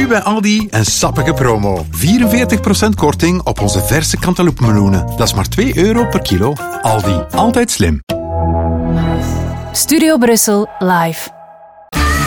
Nu bij Aldi een sappige promo. 44% korting op onze verse cantaloupemeloenen. Dat is maar €2 per kilo. Aldi, altijd slim. Studio Brussel live.